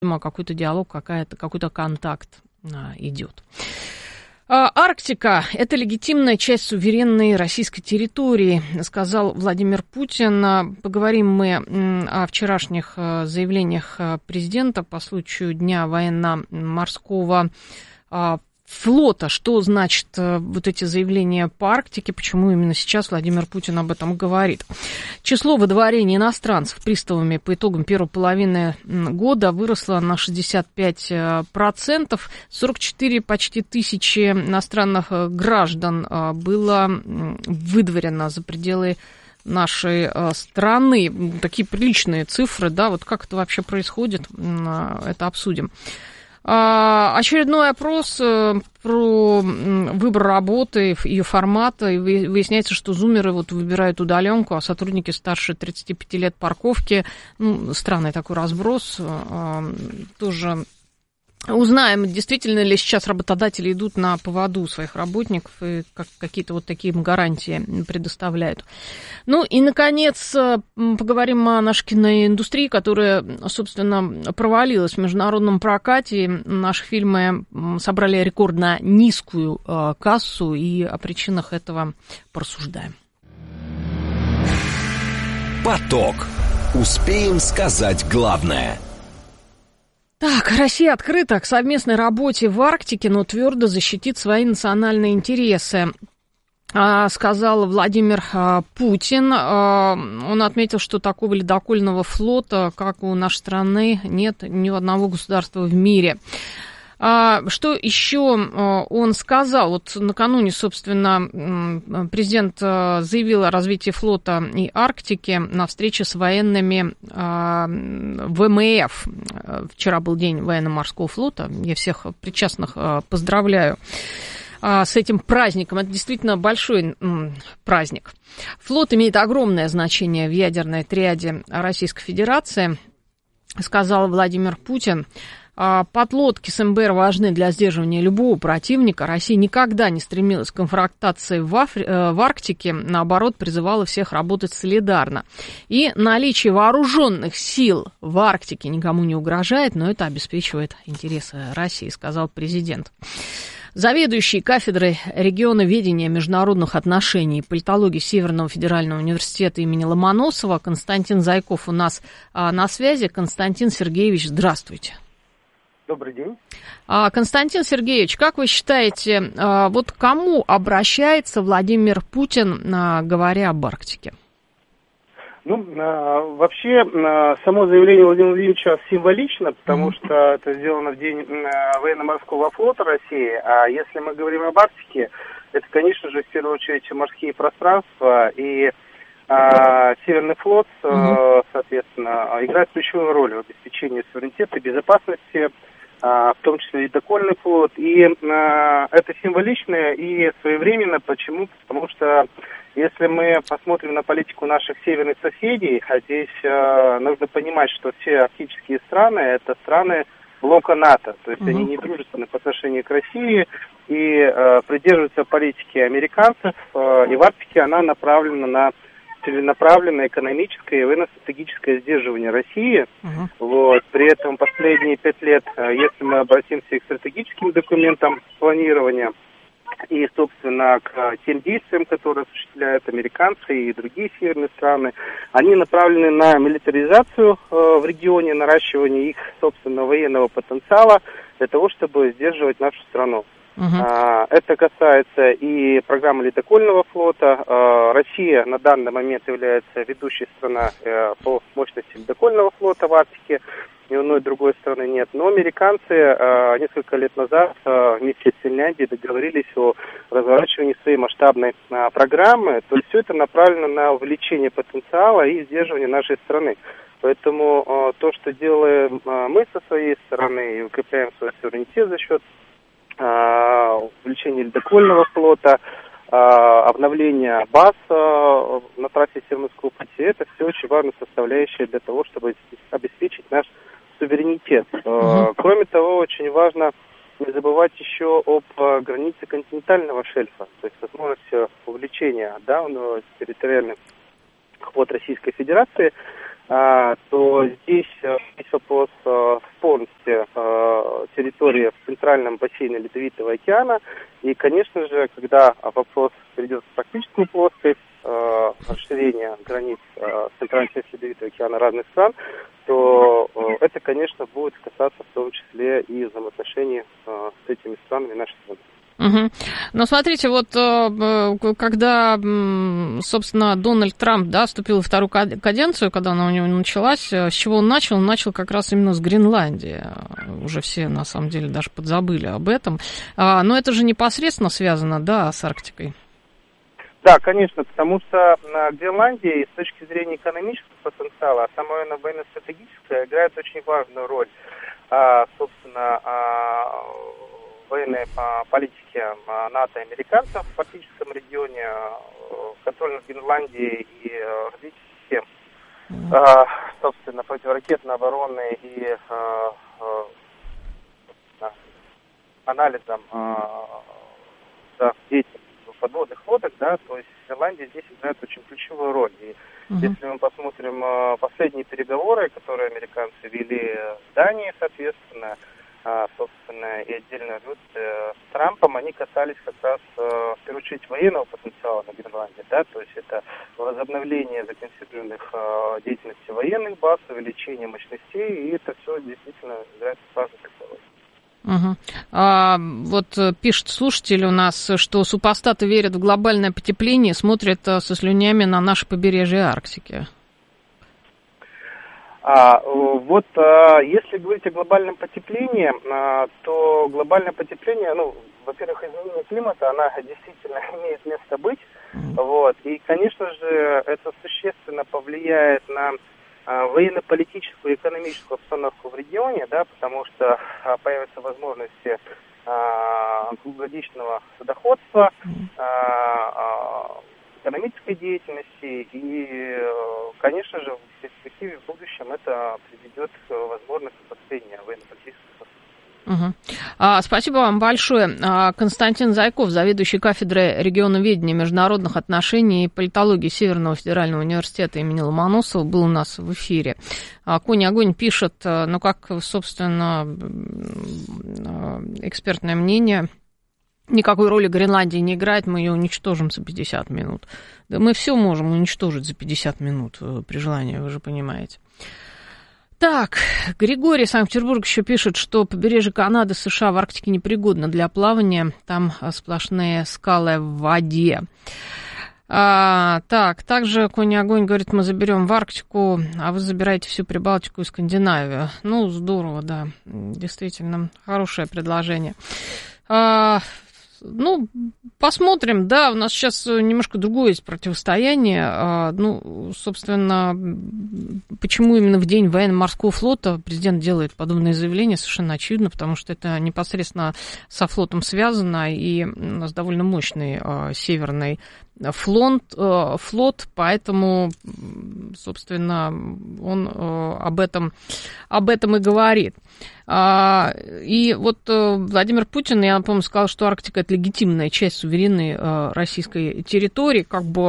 какой-то диалог, какой-то контакт идет. Арктика – это легитимная часть суверенной российской территории, сказал Владимир Путин. Поговорим мы о вчерашних заявлениях президента по случаю Дня военно-морского флота. Что значит вот эти заявления по Арктике, почему именно сейчас Владимир Путин об этом говорит. Число выдворений иностранцев приставами по итогам первой половины года выросло на 65%. 44 почти тысячи иностранных граждан было выдворено за пределы нашей страны. Такие приличные цифры, да, вот как это вообще происходит, это обсудим. Очередной опрос про выбор работы, ее формата, и выясняется, что зумеры вот выбирают удаленку, а сотрудники старше 35 лет парковки, странный такой разброс, тоже узнаем, действительно ли сейчас работодатели идут на поводу своих работников и какие-то вот такие им гарантии предоставляют. Ну и, наконец, поговорим о нашей киноиндустрии, которая, собственно, провалилась в международном прокате. Наши фильмы собрали рекордно низкую кассу, и о причинах этого порассуждаем. Поток. Успеем сказать главное. Так, Россия открыта к совместной работе в Арктике, но твердо защитит свои национальные интересы, сказал Владимир Путин. Он отметил, что такого ледокольного флота, как у нашей страны, нет ни у одного государства в мире. Что еще он сказал? Вот накануне, собственно, президент заявил о развитии флота и Арктики на встрече с военными ВМФ. Вчера был день военно-морского флота. Я всех причастных поздравляю с этим праздником. Это действительно большой праздник. Флот имеет огромное значение в ядерной триаде Российской Федерации, сказал Владимир Путин. Подлодки с МБР важны для сдерживания любого противника. Россия никогда не стремилась к конфронтации в Арктике, наоборот, призывала всех работать солидарно. И наличие вооруженных сил в Арктике никому не угрожает, но это обеспечивает интересы России, сказал президент. Заведующий кафедрой регионоведения международных отношений и политологии Северного федерального университета имени Ломоносова Константин Зайков у нас на связи. Константин Сергеевич, здравствуйте. Добрый день. Константин Сергеевич, как вы считаете, вот к кому обращается Владимир Путин, говоря об Арктике? Вообще, само заявление Владимира Владимировича символично, потому что это сделано в день военно-морского флота России. А если мы говорим об Арктике, это, конечно же, в первую очередь морские пространства и Северный флот, соответственно, играет ключевую роль в обеспечении суверенитета и безопасности, в том числе ледокольный флот. И это символично и своевременно. Почему? Потому что если мы посмотрим на политику наших северных соседей, здесь нужно понимать, что все арктические страны – это страны блока НАТО. То есть они не дружественны по отношению к России и придерживаются политики американцев. И в Арктике она направлена на целенаправленное экономическое и военно-стратегическое сдерживание России. Вот. При этом последние 5 лет, если мы обратимся к стратегическим документам планирования и, собственно, к тем действиям, которые осуществляют американцы и другие северные страны, они направлены на милитаризацию в регионе, наращивание их, собственно, военного потенциала для того, чтобы сдерживать нашу страну. Это касается и программы ледокольного флота. Россия на данный момент является ведущей страной по мощности ледокольного флота в Арктике. Ни одной другой страны нет. Но американцы несколько лет назад вместе с Финляндией договорились о разворачивании своей масштабной программы. То есть все это направлено на увеличение потенциала и сдерживание нашей страны. Поэтому то, что делаем мы со своей стороны и укрепляем свой суверенитет за счет увеличение ледокольного флота, обновление баз на трассе Северного пути, это все очень важная составляющая для того, чтобы обеспечить наш суверенитет. Кроме того, очень важно не забывать еще об границе континентального шельфа, то есть возможность увеличения территориальных вод Российской Федерации то здесь есть вопрос спорности территории в центральном бассейне Ледовитого океана. И, конечно же, когда вопрос перейдет в практическую плоскость, расширения границ центральной части Ледовитого океана разных стран, то это, конечно, будет касаться в том числе и взаимоотношений с этими странами нашей страны. Угу. Но смотрите, вот когда, собственно, Дональд Трамп, да, вступил во вторую каденцию, когда она у него началась, с чего он начал? Он начал как раз именно с Гренландии. Уже все, на самом деле, даже подзабыли об этом. Но это же непосредственно связано, да, с Арктикой. Да, конечно, потому что Гренландия с точки зрения экономического потенциала, а самое военно-стратегическое, играет очень важную роль, собственно, военной политики НАТО и американцев в арктическом регионе, контроль над Гренландией и развитие систем, собственно, противоракетной обороны и анализом деятельности подводных лодок, да, то есть Гренландия здесь играет очень ключевую роль. И если мы посмотрим последние переговоры, которые американцы вели с Данией, соответственно, собственно, и отдельно с Трампом, они касались как раз, в первую очередь, военного потенциала на Гренландии, да, то есть это возобновление законсервированных деятельности военных баз, увеличение мощностей, и это все действительно является важной ролью. Вот пишет слушатель у нас, что супостаты верят в глобальное потепление, смотрят со слюнями на наше побережье Арктики. Если говорить о глобальном потеплении, то глобальное потепление, во-первых, изменение климата, она действительно имеет место быть, и, конечно же, это существенно повлияет на военно-политическую и экономическую обстановку в регионе, да, потому что появятся возможности круглогодичного судоходства, экономической деятельности, и, конечно же, в перспективе в будущем это приведет к возможности обострения военно-политической обстановки. Спасибо вам большое. Константин Зайков, заведующий кафедрой регионоведения, международных отношений и политологии Северного федерального университета имени Ломоносова, был у нас в эфире. Конь-огонь пишет, как, собственно, экспертное мнение, никакой роли Гренландии не играет, мы ее уничтожим за 50 минут. Да мы все можем уничтожить за 50 минут при желании, вы же понимаете. Так, Григорий, Санкт-Петербург, еще пишет, что побережье Канады, США в Арктике непригодно для плавания, там сплошные скалы в воде. Также Конь-огонь говорит, мы заберем в Арктику, а вы забираете всю Прибалтику и Скандинавию. Здорово, да, действительно, хорошее предложение. Посмотрим, да, у нас сейчас немножко другое есть противостояние. Собственно, почему именно в день военно-морского флота президент делает подобные заявления, совершенно очевидно, потому что это непосредственно со флотом связано, и у нас довольно мощный северный флот, поэтому, собственно, он об этом и говорит. И вот Владимир Путин, я напомню, сказал, что Арктика – это легитимная часть суверенной российской территории,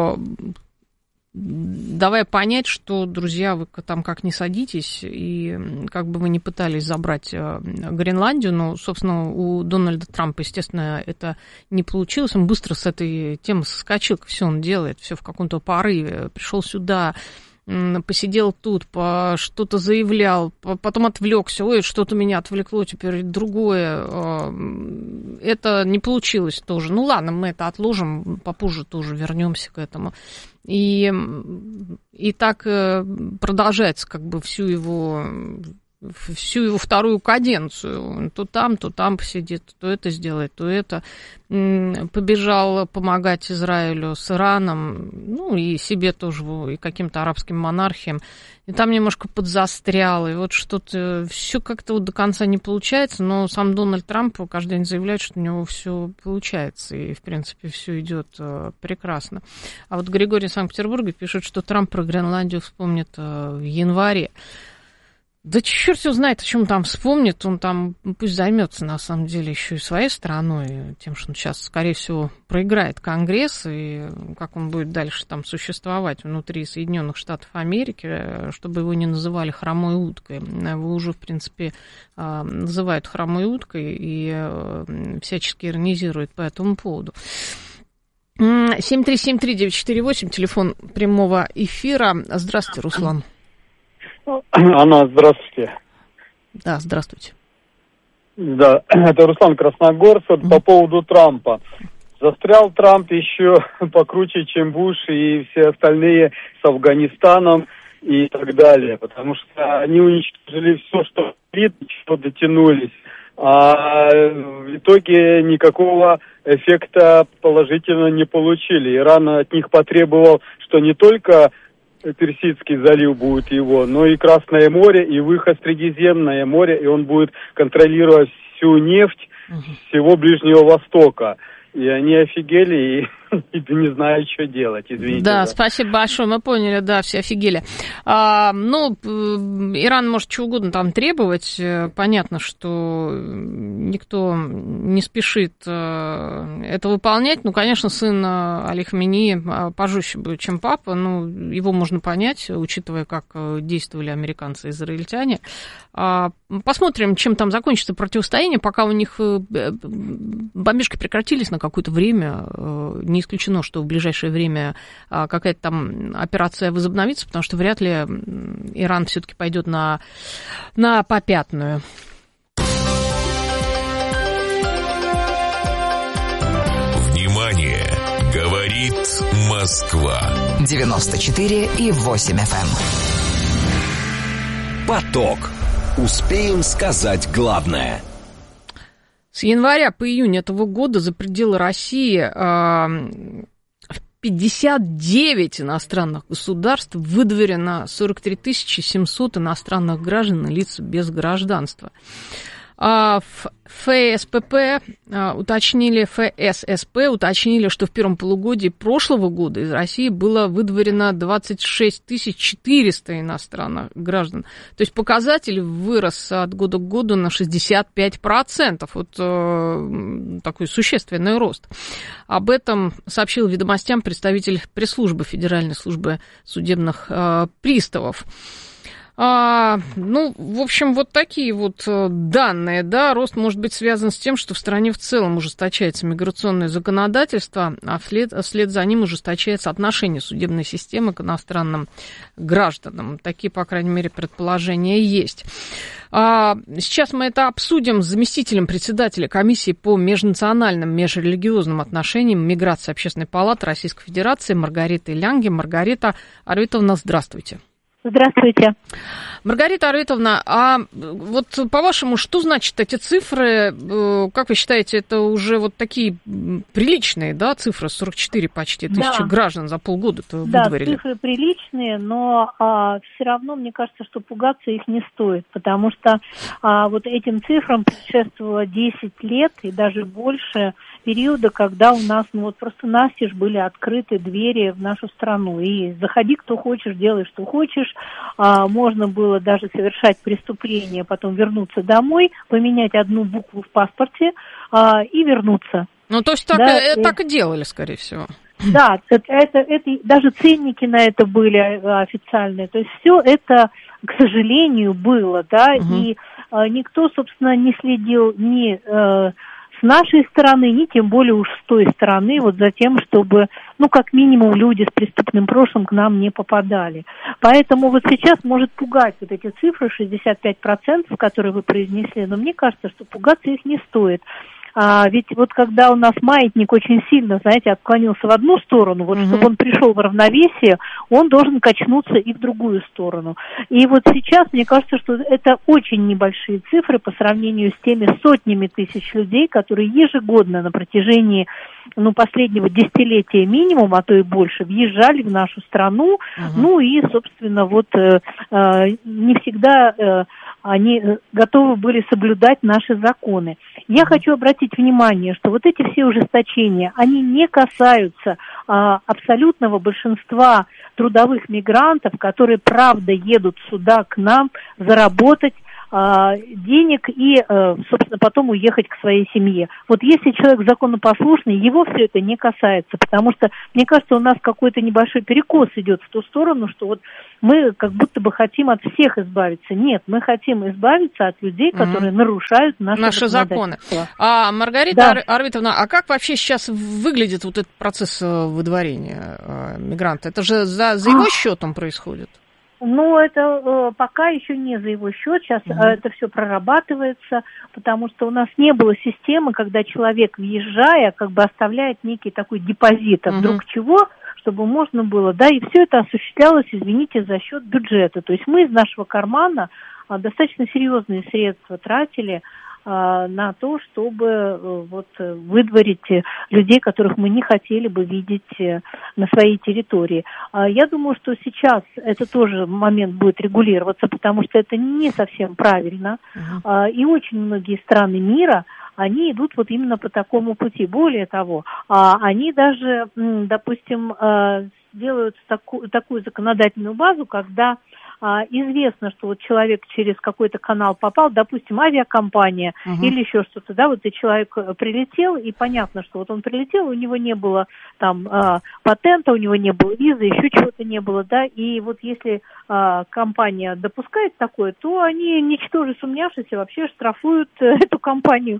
давая понять, что, друзья, вы там как не садитесь, и как бы вы ни пытались забрать Гренландию, собственно, у Дональда Трампа, естественно, это не получилось, он быстро с этой темы соскочил, все он делает, все в каком-то порыве, пришел сюда, посидел тут, что-то заявлял, потом отвлекся, что-то меня отвлекло, теперь другое. Это не получилось тоже. Ладно, мы это отложим, попозже тоже вернемся к этому. И так продолжается всю его вторую каденцию. То там посидит, то это сделает, то это. Побежал помогать Израилю с Ираном, и себе тоже, и каким-то арабским монархиям. И там немножко подзастрял, и что-то все как-то до конца не получается, но сам Дональд Трамп каждый день заявляет, что у него все получается, и, в принципе, все идет прекрасно. А вот Григорий из Санкт-Петербурга пишет, что Трамп про Гренландию вспомнит в январе. Да черт его знает, о чем там вспомнит. Он там пусть займется, на самом деле, еще и своей стороной, тем, что он сейчас, скорее всего, проиграет Конгресс, и как он будет дальше там существовать внутри Соединенных Штатов Америки, чтобы его не называли хромой уткой. Его уже, в принципе, называют хромой уткой и всячески иронизируют по этому поводу. 7373948, телефон прямого эфира. Здравствуйте, Руслан. Анна, здравствуйте. Да, здравствуйте. Да, это Руслан Красногорск. По поводу Трампа. Застрял Трамп еще покруче, чем Буш и все остальные с Афганистаном и так далее. Потому что они уничтожили все, что чего дотянулись. А в итоге никакого эффекта положительного не получили. Иран от них потребовал, что не только Персидский залив будет его, но и Красное море, и выход в Средиземное море, и он будет контролировать всю нефть всего Ближнего Востока. И они офигели, и не знаю, что делать, извините. Да, спасибо большое, мы поняли, да, все офигели. Иран может чего угодно там требовать. Понятно, что никто не спешит это выполнять. Ну, конечно, сын Али Хаменеи пожестче будет, чем папа. Ну, его можно понять, учитывая, как действовали американцы и израильтяне. Посмотрим, чем там закончится противостояние. Пока у них бомбежки прекратились на какое-то время, не исключено, что в ближайшее время какая-то там операция возобновится, потому что вряд ли Иран все-таки пойдет на попятную. Внимание! Говорит Москва. 94,8 FM. Поток. Успеем сказать главное. С января по июнь этого года за пределы России 59 иностранных государств выдворено 43 700 иностранных граждан и лиц без гражданства. ФССП уточнили, что в первом полугодии прошлого года из России было выдворено 26 400 иностранных граждан. То есть показатель вырос от года к году на 65%. Вот такой существенный рост. Об этом сообщил «Ведомостям» представитель пресс-службы Федеральной службы судебных приставов. В общем, вот такие вот данные, да, рост может быть связан с тем, что в стране в целом ужесточается миграционное законодательство, а вслед за ним ужесточается отношение судебной системы к иностранным гражданам. Такие, по крайней мере, предположения есть. Сейчас мы это обсудим с заместителем председателя комиссии по межнациональным, межрелигиозным отношениям миграции Общественной палаты Российской Федерации Маргаритой Лянге. Маргарита Арвитовна, здравствуйте. Здравствуйте. Маргарита Арвитовна, а вот по-вашему, что значит эти цифры? Как вы считаете, это уже вот такие приличные, да, цифры? 44 почти тысячи граждан за полгода-то выдворили. Да, цифры приличные, но все равно, мне кажется, что пугаться их не стоит, потому что вот этим цифрам предшествовало 10 лет и даже больше периода, когда у нас просто настежь были открыты двери в нашу страну. И заходи, кто хочешь, делай, что хочешь. Можно было даже совершать преступление, потом вернуться домой, поменять одну букву в паспорте и вернуться. Ну, то есть так и делали, скорее всего. Да, это даже ценники на это были официальные. То есть все это, к сожалению, было, да, и никто, собственно, не следил ни с нашей стороны, ни тем более уж с той стороны, вот за тем, чтобы, как минимум, люди с преступным прошлым к нам не попадали. Поэтому вот сейчас может пугать вот эти цифры, 65%, которые вы произнесли, но мне кажется, что пугаться их не стоит. Ведь вот когда у нас маятник очень сильно, знаете, отклонился в одну сторону, вот чтобы он пришел в равновесие, он должен качнуться и в другую сторону. И вот сейчас, мне кажется, что это очень небольшие цифры по сравнению с теми сотнями тысяч людей, которые ежегодно на протяжении последнего десятилетия минимум, а то и больше, въезжали в нашу страну, и, собственно, не всегда они готовы были соблюдать наши законы. Я хочу обратить внимание, что вот эти все ужесточения, они не касаются абсолютного большинства трудовых мигрантов, которые, правда, едут сюда к нам заработать денег и, собственно, потом уехать к своей семье. Вот если человек законопослушный, его все это не касается, потому что, мне кажется, у нас какой-то небольшой перекос идет в ту сторону, что вот мы как будто бы хотим от всех избавиться. Нет, мы хотим избавиться от людей, которые нарушают наши законы. Маргарита Арвитовна, а как вообще сейчас выглядит вот этот процесс выдворения мигранта? Это же за его счетом происходит? Это пока еще не за его счет, сейчас это все прорабатывается, потому что у нас не было системы, когда человек, въезжая, как бы оставляет некий такой депозит, вдруг чего, чтобы можно было, и все это осуществлялось, извините, за счет бюджета. То есть мы из нашего кармана достаточно серьезные средства тратили на то, чтобы выдворить людей, которых мы не хотели бы видеть на своей территории. Я думаю, что сейчас это тоже момент будет регулироваться, потому что это не совсем правильно. И очень многие страны мира, они идут вот именно по такому пути. Более того, они даже, допустим, делают такую законодательную базу, когда известно, что вот человек через какой-то канал попал, допустим, авиакомпания или еще что-то, и человек прилетел, и понятно, что вот он прилетел, у него не было там патента, у него не было визы, еще чего-то не было, и вот если компания допускает такое, то они, ничтоже сумнявшись, вообще штрафуют эту компанию.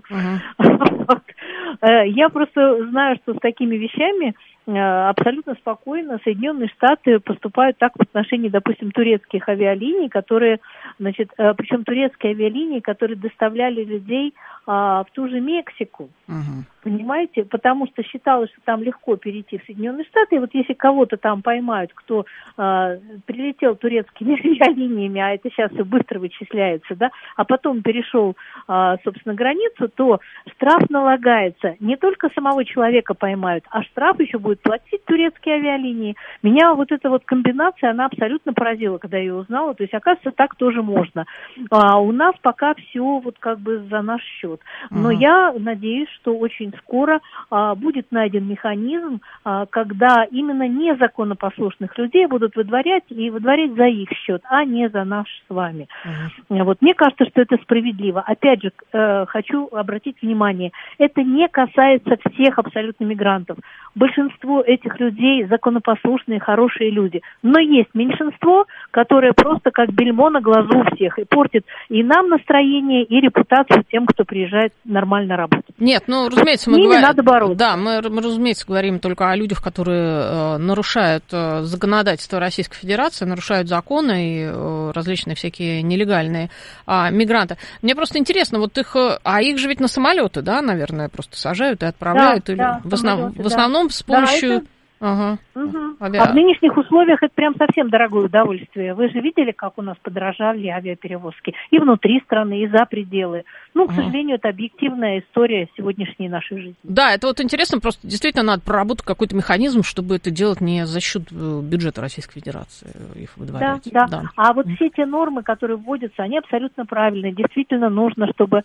Я просто знаю, что с такими вещами абсолютно спокойно Соединенные Штаты поступают так в отношении, допустим, турецких авиалиний, которые, причем турецкие авиалинии, которые доставляли людей в ту же Мексику. Понимаете? Потому что считалось, что там легко перейти в Соединенные Штаты, и вот если кого-то там поймают, кто прилетел турецкими авиалиниями, а это сейчас все быстро вычисляется, а потом перешел, собственно, границу, то штраф налагается. Не только самого человека поймают, а штраф еще будет платить турецкие авиалинии. Меня вот эта вот комбинация, она абсолютно поразила, когда я ее узнала. То есть, оказывается, так тоже можно. У нас пока все вот как бы за наш счет. Но я надеюсь, что очень скоро будет найден механизм, когда именно незаконопослушных людей будут выдворять и выдворять за их счет, а не за наш с вами. Мне кажется, что это справедливо. Опять же, хочу обратить внимание, это не касается всех абсолютно мигрантов. Большинство этих людей законопослушные, хорошие люди. Но есть меньшинство, которое просто как бельмо на глазу у всех и портит и нам настроение, и репутацию тем, кто приезжает нормально работать. Нет, разумеется, мы говорим... надо бороться. Да, мы, разумеется, говорим только о людях, которые нарушают законодательство Российской Федерации, нарушают законы и различные всякие нелегальные мигранты. Мне просто интересно, их же ведь на самолеты, наверное, просто сажают и отправляют, в основном с помощью... А в нынешних условиях это прям совсем дорогое удовольствие. Вы же видели, как у нас подорожали авиаперевозки и внутри страны, и за пределы. К сожалению, это объективная история сегодняшней нашей жизни. Да, это вот интересно, просто действительно надо проработать какой-то механизм, чтобы это делать не за счет бюджета Российской Федерации, их выдворять. Да. А вот все те нормы, которые вводятся, они абсолютно правильные. Действительно нужно, чтобы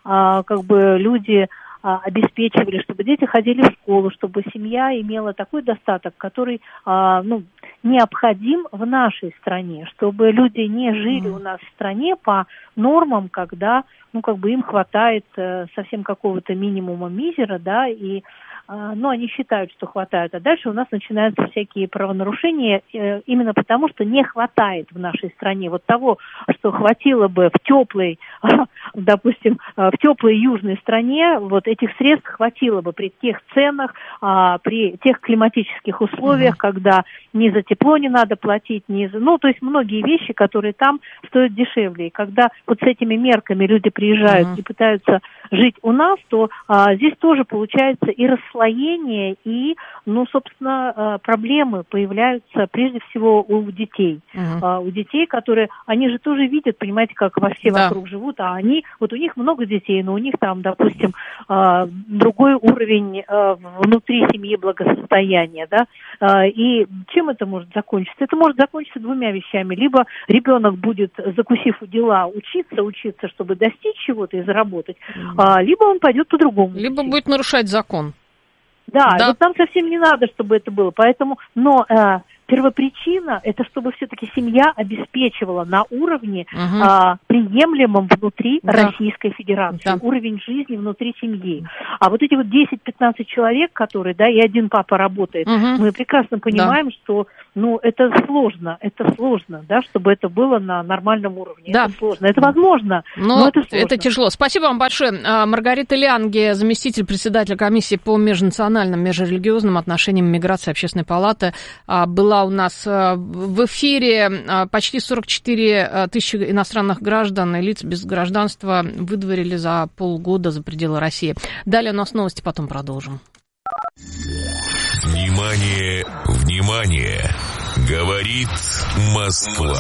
люди обеспечивали, чтобы дети ходили в школу, чтобы семья имела такой достаток, который необходим в нашей стране, чтобы люди не жили у нас в стране по нормам, когда им хватает совсем какого-то минимума мизера, и они считают, что хватает. А дальше у нас начинаются всякие правонарушения именно потому, что не хватает в нашей стране вот того, что хватило бы в теплой, допустим, в теплой южной стране, вот этих средств хватило бы при тех ценах, при тех климатических условиях, когда ни за тепло не надо платить, то есть многие вещи, которые там стоят дешевле. И когда вот с этими мерками люди приезжают и пытаются жить у нас, то здесь тоже получается и расслоение переслоение и, собственно, проблемы появляются прежде всего у детей. У детей, которые, они же тоже видят, понимаете, как все вокруг живут, а они, вот у них много детей, но у них там, допустим, другой уровень внутри семьи благосостояния, да, и чем это может закончиться? Это может закончиться двумя вещами. Либо ребенок будет, закусив у дела, учиться, чтобы достичь чего-то и заработать, либо он пойдет по-другому. Либо будет нарушать закон. Да, вот нам совсем не надо, чтобы это было. Поэтому, но первопричина, это чтобы все-таки семья обеспечивала на уровне приемлемом внутри Российской Федерации, уровень жизни внутри семьи. А вот эти вот 10-15 человек, которые, и один папа работает, мы прекрасно понимаем, что, это сложно, да, чтобы это было на нормальном уровне. Да. Это сложно. Это возможно, но это сложно. Это тяжело. Спасибо вам большое. Маргарита Лянге, заместитель председателя комиссии по межнациональным, межрелигиозным отношениям миграции Общественной палаты, была у нас в эфире. Почти 44 тысячи иностранных граждан и лиц без гражданства выдворили за полгода за пределы России. Далее у нас новости, потом продолжим. Внимание, внимание! Говорит Москва.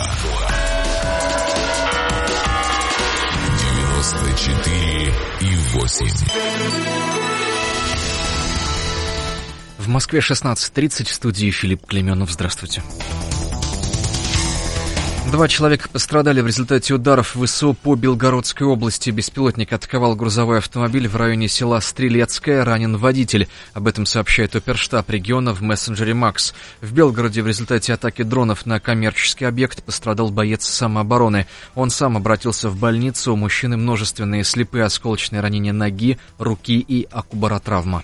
94,8. В Москве 16:30, в студии Филипп Клеменов. Здравствуйте. 2 человека пострадали в результате ударов ВСУ по Белгородской области. Беспилотник атаковал грузовой автомобиль в районе села Стрелецкое. Ранен водитель. Об этом сообщает оперштаб региона в мессенджере МАКС. В Белгороде в результате атаки дронов на коммерческий объект пострадал боец самообороны. Он сам обратился в больницу. У мужчины множественные слепые осколочные ранения ноги, руки и акубаротравма.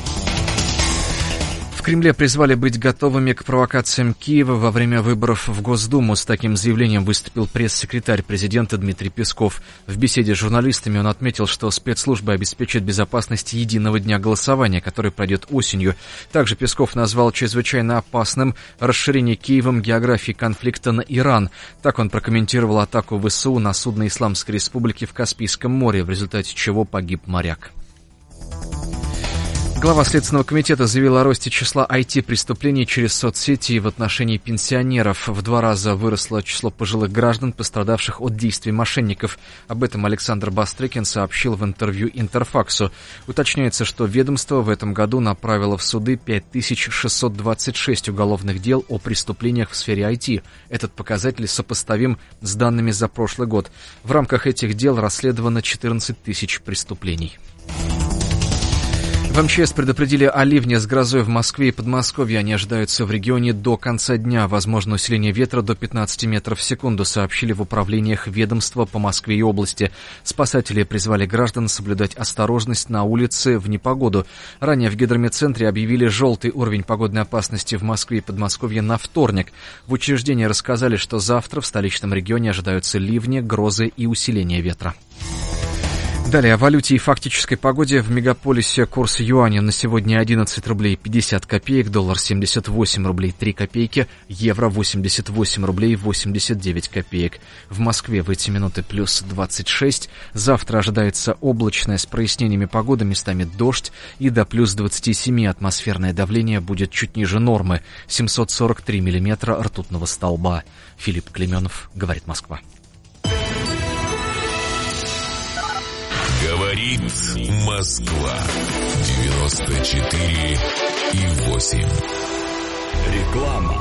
В Кремле призвали быть готовыми к провокациям Киева во время выборов в Госдуму. С таким заявлением выступил пресс-секретарь президента Дмитрий Песков. В беседе с журналистами он отметил, что спецслужбы обеспечат безопасность единого дня голосования, который пройдет осенью. Также Песков назвал чрезвычайно опасным расширение Киевом географии конфликта на Иран. Так он прокомментировал атаку ВСУ на судно Исламской Республики в Каспийском море, в результате чего погиб моряк. Глава Следственного комитета заявила о росте числа IT-преступлений через соцсети и в отношении пенсионеров. В 2 раза выросло число пожилых граждан, пострадавших от действий мошенников. Об этом Александр Бастрыкин сообщил в интервью Интерфаксу. Уточняется, что ведомство в этом году направило в суды 5626 уголовных дел о преступлениях в сфере IT. Этот показатель сопоставим с данными за прошлый год. В рамках этих дел расследовано 14 тысяч преступлений. В МЧС предупредили о ливне с грозой в Москве и Подмосковье. Они ожидаются в регионе до конца дня. Возможно усиление ветра до 15 метров в секунду, сообщили в управлениях ведомства по Москве и области. Спасатели призвали граждан соблюдать осторожность на улице в непогоду. Ранее в гидрометцентре объявили желтый уровень погодной опасности в Москве и Подмосковье на вторник. В учреждении рассказали, что завтра в столичном регионе ожидаются ливни, грозы и усиление ветра. Далее о валюте и фактической погоде. В мегаполисе курс юаня на сегодня 11 рублей 50 копеек, доллар 78 рублей 3 копейки, евро 88 рублей 89 копеек. В Москве в эти минуты плюс 26. Завтра ожидается облачная с прояснениями погоды, местами дождь, и до плюс 27 атмосферное давление будет чуть ниже нормы. 743 миллиметра ртутного столба. Филипп Клеменов, говорит Москва. Говорит Москва. 94,8. Реклама.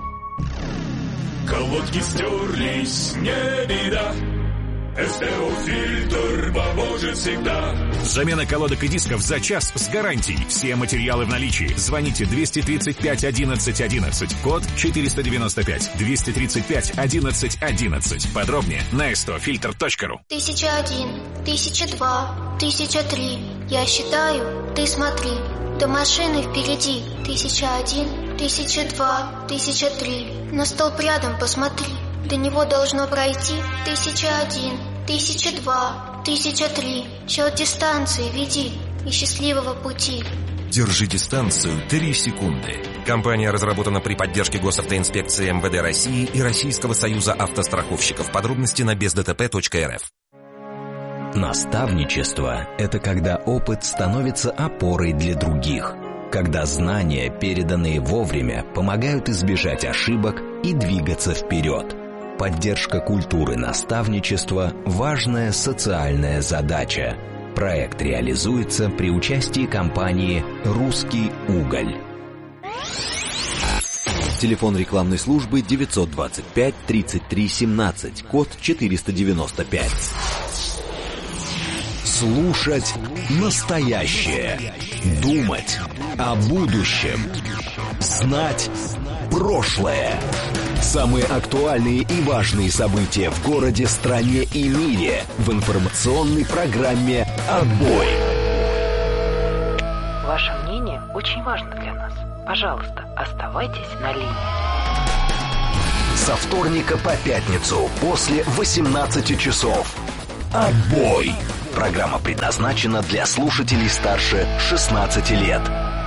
Колодки стерлись, не беда. СТО-фильтр поможет всегда. Замена колодок и дисков за час с гарантией. Все материалы в наличии. Звоните 235 11 11. Код 495. 235 11 11. Подробнее на stofilter.ru. 1001, 1002, 1003. Я считаю, ты смотри. До машины впереди. 1001, 1002, 1003. На столб рядом посмотри. До него должно пройти 1001, 1002, 1003. Счет дистанции веди и счастливого пути. Держи дистанцию 3 секунды. Компания разработана при поддержке Госавтоинспекции МВД России и Российского союза автостраховщиков. Подробности на бездтп.рф. Наставничество – это когда опыт становится опорой для других, когда знания, переданные вовремя, помогают избежать ошибок и двигаться вперед. Поддержка культуры наставничества – важная социальная задача. Проект реализуется при участии компании «Русский уголь». Телефон рекламной службы 925 33 17, код 495. Слушать настоящее. Думать о будущем. Знать прошлое. Самые актуальные и важные события в городе, стране и мире в информационной программе «Отбой». Ваше мнение очень важно для нас. Пожалуйста, оставайтесь на линии. Со вторника по пятницу после 18 часов. «Отбой». Программа предназначена для слушателей старше 16 лет.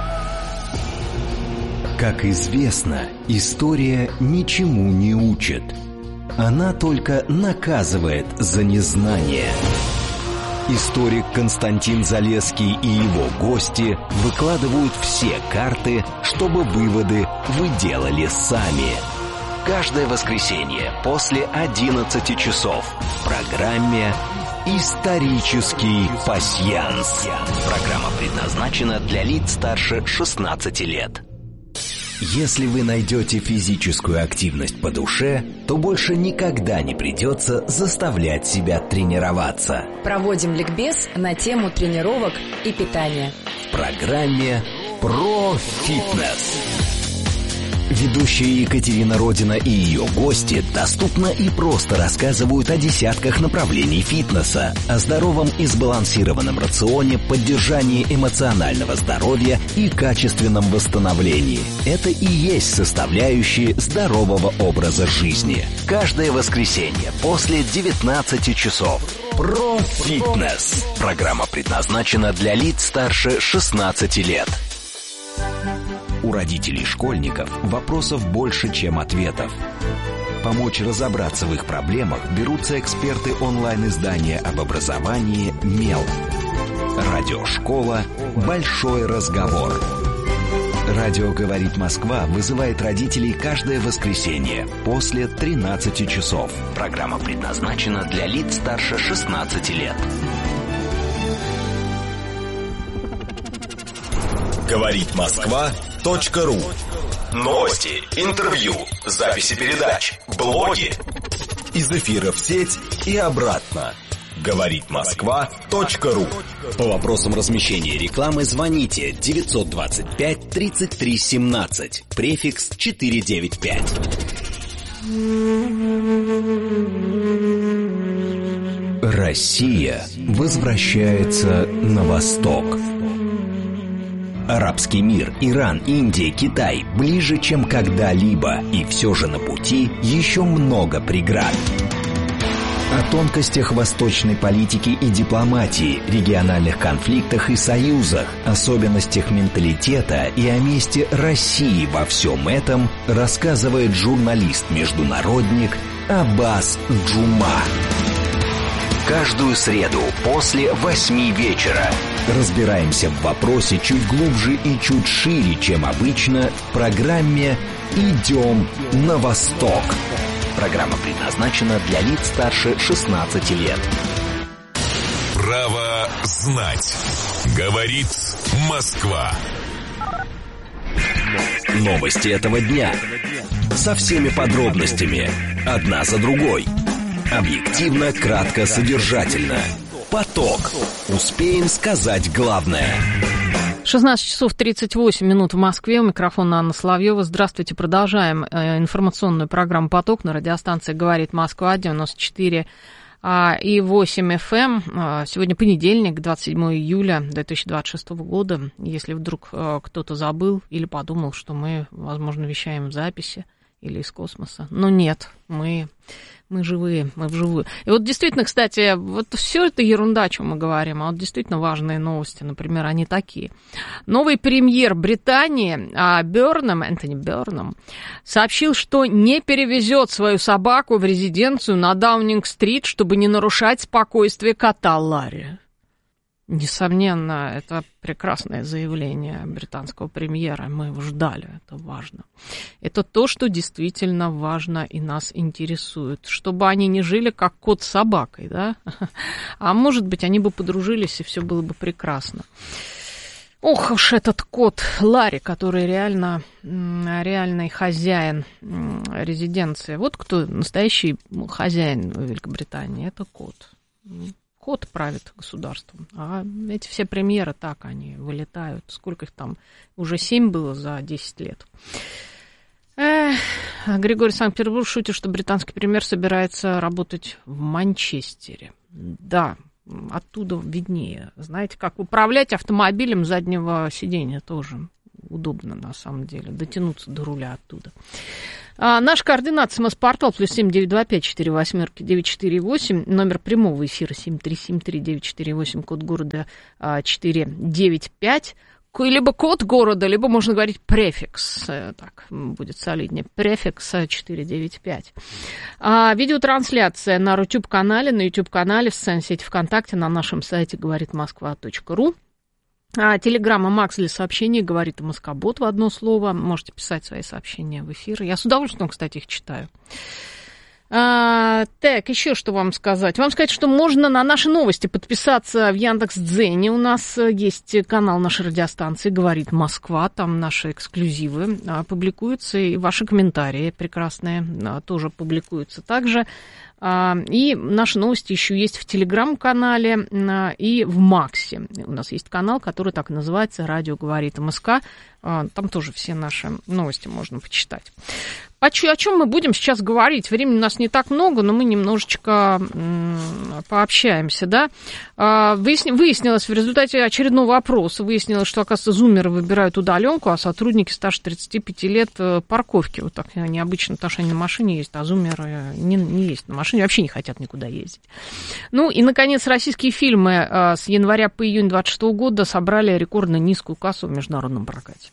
Как известно, история ничему не учит. Она только наказывает за незнание. Историк Константин Залесский и его гости выкладывают все карты, чтобы выводы вы делали сами. Каждое воскресенье после 11 часов в программе «Исторический пасьянс». Программа предназначена для лиц старше 16 лет. Если вы найдете физическую активность по душе, то больше никогда не придется заставлять себя тренироваться. Проводим ликбез на тему тренировок и питания. В программе «Про фитнес». Ведущие Екатерина Родина и ее гости доступно и просто рассказывают о десятках направлений фитнеса, о здоровом и сбалансированном рационе, поддержании эмоционального здоровья и качественном восстановлении. Это и есть составляющие здорового образа жизни. Каждое воскресенье после 19 часов. Про фитнес. Программа предназначена для лиц старше 16 лет. У родителей школьников вопросов больше, чем ответов. Помочь разобраться в их проблемах берутся эксперты онлайн-издания об образовании «Мел». Радиошкола «Большой разговор». Радио «Говорит Москва» вызывает родителей каждое воскресенье после 13 часов. Программа предназначена для лиц старше 16 лет. Говорит Москва.ру. Новости, интервью, записи передач, блоги. Из эфира в сеть и обратно. Говорит Москва.ру. По вопросам размещения рекламы звоните 925 33 17, префикс 495. Россия возвращается на восток. Арабский мир, Иран, Индия, Китай ближе, чем когда-либо, и все же на пути еще много преград. О тонкостях восточной политики и дипломатии, региональных конфликтах и союзах, особенностях менталитета и о месте России во всем этом рассказывает журналист-международник Аббас Джума. Каждую среду после 8 вечера разбираемся в вопросе чуть глубже и чуть шире, чем обычно, в программе «Идем на восток». Программа предназначена для лиц старше 16 лет. Право знать. Говорит Москва. Новости этого дня. Со всеми подробностями. Одна за другой. Объективно, кратко, содержательно. Поток. Успеем сказать главное. 16 часов 38 минут в Москве. У микрофона Анна Соловьева. Здравствуйте. Продолжаем информационную программу «Поток» на радиостанции «Говорит Москва» 94 и 8 FM. Сегодня понедельник, 27 июля 2026 года. Если вдруг кто-то забыл или подумал, что мы, возможно, вещаем в записи или из космоса. Но нет, мы живые, мы вживую. И вот действительно, кстати, вот все это ерунда, о чем мы говорим, а вот действительно важные новости, например, они такие. Новый премьер Британии Энтони Бёрнам сообщил, что не перевезет свою собаку в резиденцию на Даунинг-стрит, чтобы не нарушать спокойствие кота Ларри. Несомненно, это прекрасное заявлее британского премьера. Мы его ждали, это важно. Это то, что действительно важно и нас интересует. Чтобы они не жили как кот с собакой, да? А может быть, они бы подружились, и все было бы прекрасно. Ох уж этот кот Ларри, который реальный хозяин резиденции. Вот кто настоящий хозяин Великобритании, это кот. Кот правит государством, а эти все премьеры так, они вылетают. Сколько их там? Уже 7 было за 10 лет. Григорий Санкт-Петербург шутит, что британский премьер собирается работать в Манчестере. Да, оттуда виднее. Знаете, как управлять автомобилем заднего сиденья тоже удобно, на самом деле, дотянуться до руля оттуда. Наш координат СМС-портал +7 925 48 948, номер прямого эфира 7373948, код города 495, либо код города, либо можно говорить префикс, так будет солиднее, префикс 495. Видеотрансляция на YouTube-канале, в социальной сети ВКонтакте, на нашем сайте говоритмосква.ру. Телеграмма Макс для сообщений, говорит Москобот в одно слово. Можете писать свои сообщения в эфир. Я с удовольствием, кстати, их читаю. Так, еще что вам сказать? Вам сказать, что можно на наши новости подписаться в Яндекс.Дзене. У нас есть канал нашей радиостанции «Говорит Москва». Там наши эксклюзивы публикуются, и ваши комментарии прекрасные тоже публикуются также. И наши новости еще есть в Телеграм-канале и в Максе. У нас есть канал, который так и называется «Радио говорит МСК». Там тоже все наши новости можно почитать. О чем мы будем сейчас говорить? Времени у нас не так много, но мы немножечко пообщаемся, да? Выяснилось в результате очередного опроса, что, оказывается, зумеры выбирают удаленку, а сотрудники старше 35 лет парковки. Вот так необычно, потому что они на машине есть, а зумеры не есть на машине, вообще не хотят никуда ездить. Ну и, наконец, российские фильмы с января по июнь 2026 года собрали рекордно низкую кассу в международном прокате.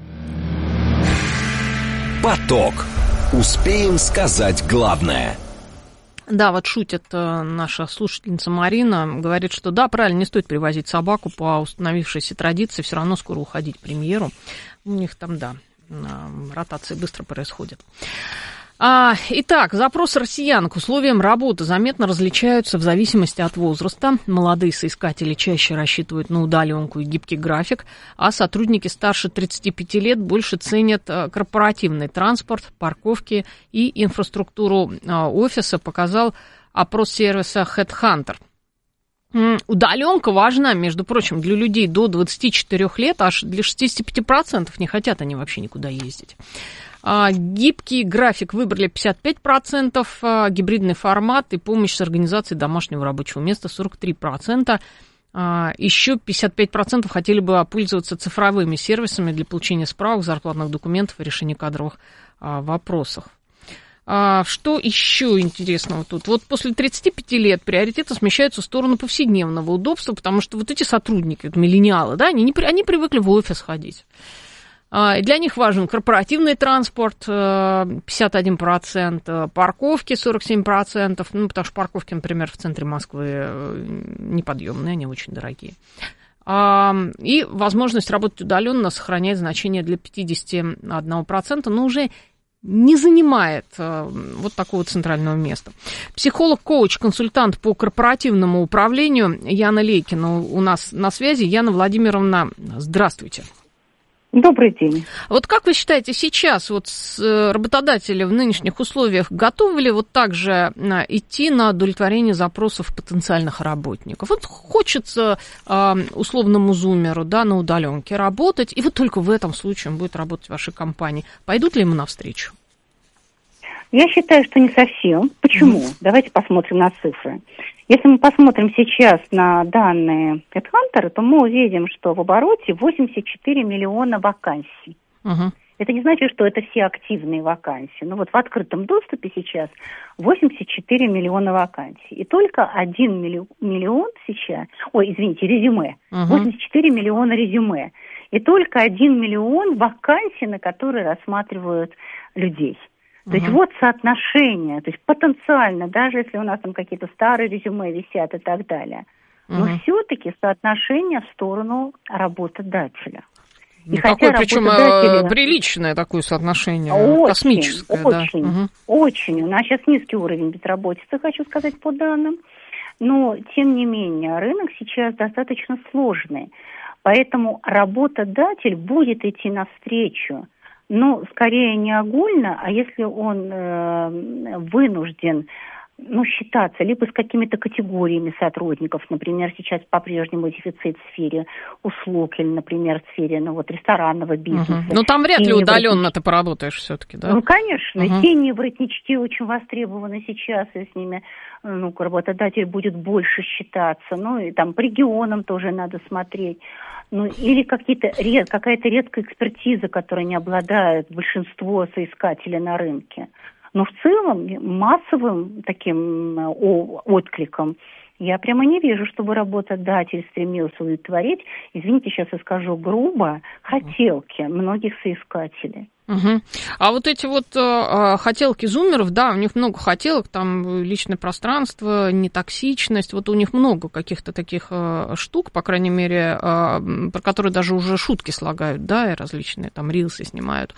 Поток. Успеем сказать главное. Да, вот шутит наша слушательница Марина, говорит, что да, правильно, не стоит привозить собаку по установившейся традиции, все равно скоро уходить премьеру. У них там, да, ротация быстро происходит. Итак, запросы россиян к условиям работы заметно различаются в зависимости от возраста. Молодые соискатели чаще рассчитывают на удаленку и гибкий график, а сотрудники старше 35 лет больше ценят корпоративный транспорт, парковки и инфраструктуру офиса, показал опрос сервиса HeadHunter. Удаленка важна, между прочим, для людей до 24 лет, аж для 65% не хотят они вообще никуда ездить. Гибкий график выбрали 55%, гибридный формат и помощь с организацией домашнего рабочего места 43%. Еще 55% хотели бы пользоваться цифровыми сервисами для получения справок, зарплатных документов и решения кадровых вопросов. Что еще интересного тут? Вот после 35 лет приоритеты смещаются в сторону повседневного удобства, потому что вот эти сотрудники, вот миллениалы, да, они привыкли в офис ходить. Для них важен корпоративный транспорт 51%, парковки 47%, ну, потому что парковки, например, в центре Москвы неподъемные, они очень дорогие. И возможность работать удаленно сохраняет значение для 51%, но уже не занимает вот такого центрального места. Психолог, коуч, консультант по корпоративному управлению Яна Лейкина у нас на связи. Яна Владимировна, здравствуйте. Добрый день. Вот как вы считаете, сейчас вот работодатели в нынешних условиях готовы ли вот так же идти на удовлетворение запросов потенциальных работников? Вот хочется условному зумеру, да, на удаленке работать, и вот только в этом случае он будет работать в вашей компании. Пойдут ли ему навстречу? Я считаю, что не совсем. Почему? Давайте посмотрим на цифры. Если мы посмотрим сейчас на данные HeadHunter, то мы увидим, что в обороте 84 миллиона вакансий. Это не значит, что это все активные вакансии. Ну вот в открытом доступе сейчас 84 миллиона вакансий. И только 1 миллион сейчас... резюме. 84 миллиона резюме. И только 1 миллион вакансий, на которые рассматривают людей. То есть вот соотношение, то есть потенциально, даже если у нас там какие-то старые резюме висят и так далее, но все-таки соотношение в сторону работодателя. И такое, причем приличное такое соотношение, космическое. Очень. У нас сейчас низкий уровень безработицы, хочу сказать, по данным. Но, тем не менее, рынок сейчас достаточно сложный. Поэтому работодатель будет идти навстречу. Но скорее не огульно, а если он вынужден считаться либо с какими-то категориями сотрудников, например, сейчас по-прежнему дефицит в сфере услуг или, например, в сфере ресторанного бизнеса. Ну, там вряд ли удаленно ты поработаешь все-таки, да? Ну, конечно. Синие воротнички очень востребованы сейчас, и с ними работодатель будет больше считаться. Ну, и там по регионам тоже надо смотреть. Ну, или какая-то редкая экспертиза, которой не обладает большинство соискателей на рынке. Но в целом массовым таким откликом я прямо не вижу, чтобы работодатель стремился удовлетворить, извините, сейчас я скажу грубо, хотелки многих соискателей. А вот эти вот хотелки зумеров, да, у них много хотелок, там личное пространство, нетоксичность, вот у них много каких-то таких штук, по крайней мере, про которые даже уже шутки слагают, да, и различные там рилсы снимают.